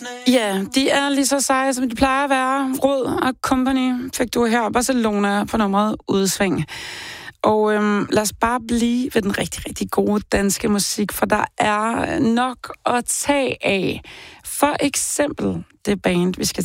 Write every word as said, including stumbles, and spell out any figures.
Ja, de er lige så seje, som de plejer at være. Rød og Company fik du her. Barcelona på nummeret Udsving. Og øhm, lad os bare blive ved den rigtig, rigtig gode danske musik, for der er nok at tage af. For eksempel det band, vi skal